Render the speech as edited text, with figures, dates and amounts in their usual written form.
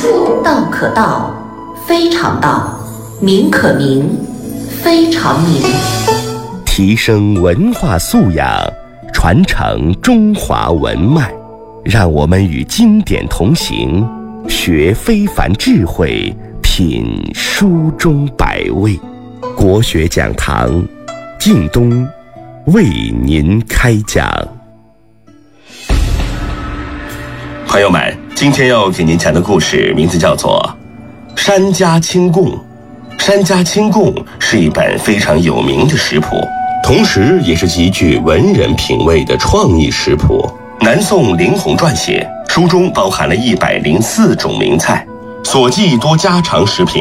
道可道，非常道；名可名，非常名。 提升文化素养，传承中华文脉，让我们与经典同行，学非凡智慧，品书中百味。国学讲堂，靳东为您开讲。朋友们，今天要给您讲的故事名字叫做《山家清供》。山家清供是一本非常有名的食谱，同时也是极具文人品味的创意食谱。南宋林洪撰写，书中包含了104种名菜，所记多家常食品。